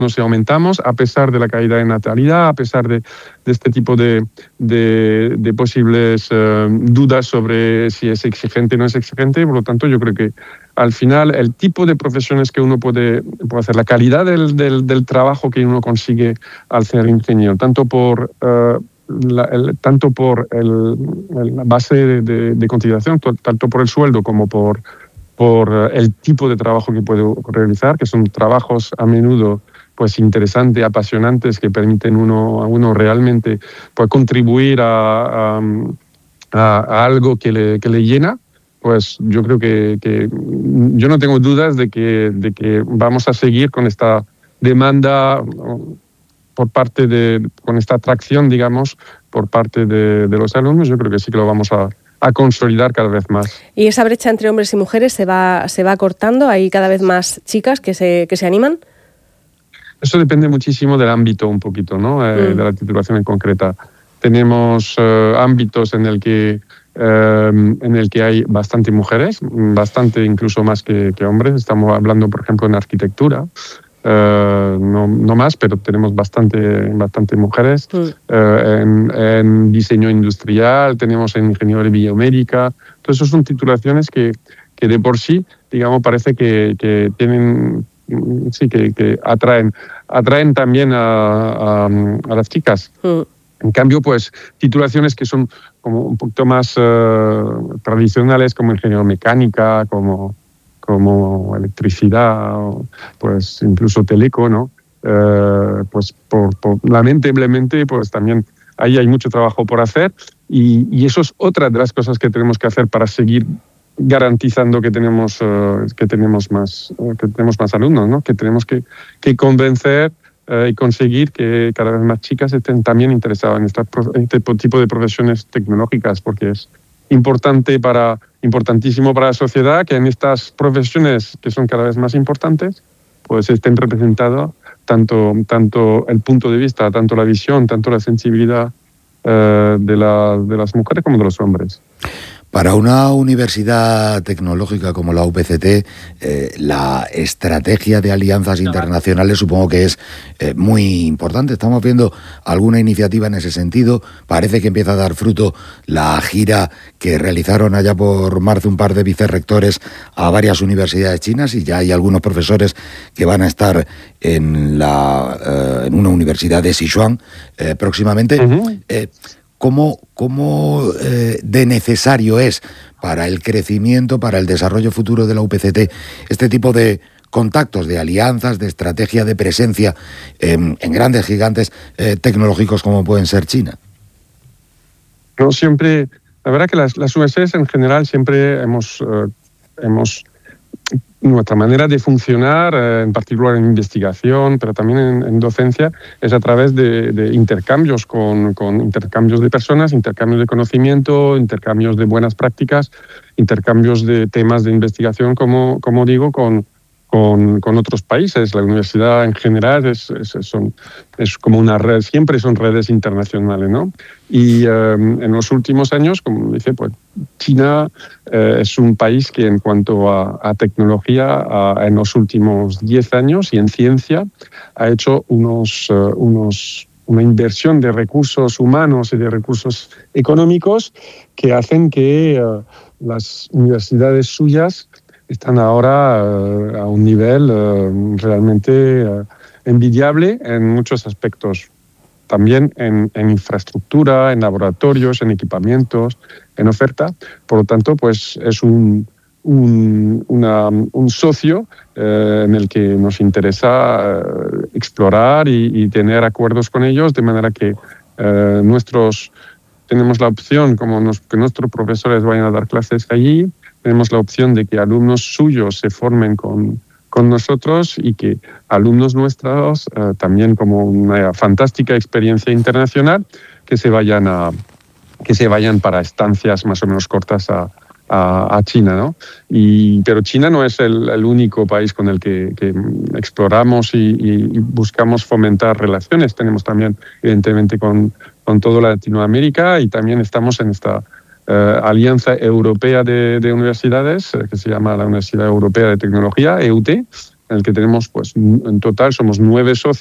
y aumentamos, a pesar de la caída de natalidad, a pesar de este tipo de posibles dudas sobre si es exigente o no es exigente. Por lo tanto, yo creo que al final el tipo de profesiones que uno puede hacer, la calidad del trabajo que uno consigue al ser ingeniero, tanto por la base de cotización, tanto por el sueldo como por el tipo de trabajo que puede realizar, que son trabajos a menudo pues interesantes, apasionantes, que permiten a uno realmente pues, contribuir a algo que le llena. Pues yo creo que yo no tengo dudas de que vamos a seguir con esta demanda por parte con esta atracción, digamos, por parte de los alumnos. Yo creo que sí que lo vamos a consolidar cada vez más. ¿Y esa brecha entre hombres y mujeres se va acortando? ¿Hay cada vez más chicas que se animan? Eso depende muchísimo del ámbito un poquito, ¿no? De la titulación en concreta. Tenemos ámbitos en el que hay bastante mujeres, bastante incluso más que hombres. Estamos hablando, por ejemplo, en arquitectura. No más, pero tenemos bastante mujeres. En diseño industrial, tenemos en ingeniería biomédica. Entonces, son titulaciones que de por sí, digamos, parece que tienen... Sí, que atraen también a las chicas. En cambio, pues titulaciones que son como un poquito más tradicionales, como ingeniería mecánica, como electricidad, pues incluso teleco, ¿no? Pues lamentablemente, pues también ahí hay mucho trabajo por hacer y eso es otra de las cosas que tenemos que hacer para seguir garantizando que tenemos más alumnos, ¿no? Que tenemos que convencer y conseguir que cada vez más chicas estén también interesadas en este tipo de profesiones tecnológicas, porque es importantísimo para la sociedad que en estas profesiones que son cada vez más importantes, pues estén representados tanto el punto de vista, tanto la visión, tanto la sensibilidad de las mujeres como de los hombres. Para una universidad tecnológica como la UPCT, la estrategia de alianzas internacionales supongo que es muy importante. Estamos viendo alguna iniciativa en ese sentido. Parece que empieza a dar fruto la gira que realizaron allá por marzo un par de vicerrectores a varias universidades chinas, y ya hay algunos profesores que van a estar en una universidad de Sichuan próximamente. ¿Cómo de necesario es para el crecimiento, para el desarrollo futuro de la UPCT, este tipo de contactos, de alianzas, de estrategia, de presencia en grandes gigantes tecnológicos como pueden ser China? No siempre, la verdad que las universidades en general siempre hemos nuestra manera de funcionar, en particular en investigación, pero también en docencia, es a través de intercambios con intercambios de personas, intercambios de conocimiento, intercambios de buenas prácticas, intercambios de temas de investigación, como digo, con otros países. La universidad en general es como una red, siempre son redes internacionales, ¿no? Y en los últimos años, como dice, pues China es un país que en cuanto a tecnología, en los últimos 10 años y en ciencia, ha hecho una inversión de recursos humanos y de recursos económicos que hacen que las universidades suyas están ahora a un nivel realmente envidiable en muchos aspectos. También en infraestructura, en laboratorios, en equipamientos, en oferta. Por lo tanto, pues es un socio en el que nos interesa explorar y tener acuerdos con ellos, de manera que tenemos la opción, que nuestros profesores vayan a dar clases allí. Tenemos la opción de que alumnos suyos se formen con nosotros y que alumnos nuestros, también como una fantástica experiencia internacional, que se vayan para estancias más o menos cortas a China, ¿no? Pero China no es el único país con el que exploramos y buscamos fomentar relaciones. Tenemos también, evidentemente, con toda Latinoamérica, y también estamos en esta Alianza Europea de Universidades, que se llama la Universidad Europea de Tecnología, EUT, en el que tenemos, pues en total somos 9 socios